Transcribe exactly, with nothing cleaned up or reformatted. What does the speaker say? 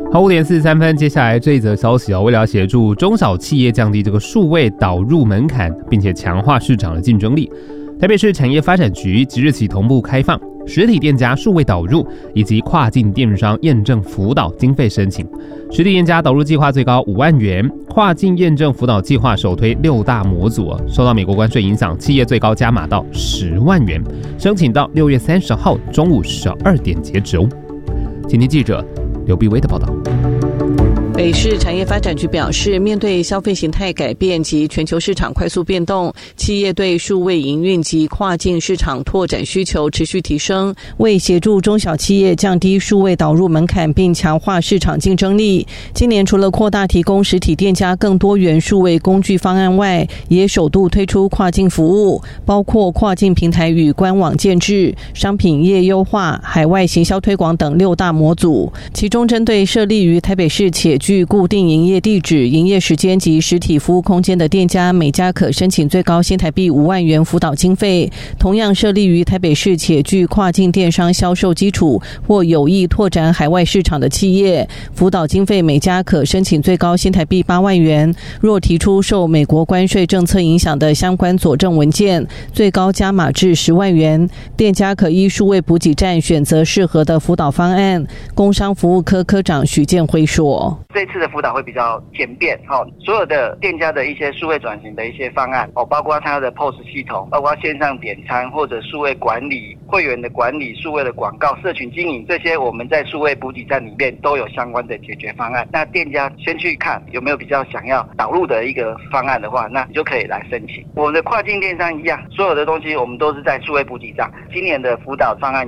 好，五点四十三分，接下来这一则消息哦，为了协助中小企业降低这个数位导入门槛，并且强化市场的竞争力，台北市产业发展局即日起同步开放实体店家数位导入以及跨境电商验证辅导经费申请。实体店家导入计划最高五万元，跨境验证辅导计划首推六大模组，受到美国关税影响，企业最高加码到十万元，申请到六月三十号中午十二点截止哦。今天记者刘碧薇的报道。 北市产业发展局表示，面对消费形态改变及全球市场快速变动，企业对数位营运及跨境市场拓展需求持续提升。为协助中小企业降低数位导入门槛并强化市场竞争力，今年除了扩大提供实体店家更多元数位工具方案外，也首度推出跨境服务，包括跨境平台与官网建制、商品页优化、海外行销推广等六大模组。其中针对设立于台北市且具固定营业地址、营业时间及实体服务空间的店家，每家可申请最高新台币五万元辅导经费。同样设立于台北市且具跨境电商销售基础或有意拓展海外市场的企业，辅导经费每家可申请最高新台币八万元。若提出受美国关税政策影响的相关佐证文件，最高加码至十万元。店家可依数位补给站选择适合的辅导方案。工商服务科科长许建辉说， 这次的辅导会比较简便，哦，所有的店家的一些数位转型的一些方案，哦，包括它的 P O S 系统，包括线上点餐或者数位管理、会员的管理、数位的广告、社群经营，这些我们在数位补给站里面都有相关的解决方案。那店家先去看有没有比较想要导入的一个方案的话，那你就可以来申请。我们的跨境电商一样，所有的东西我们都是在数位补给站。今年的辅导方案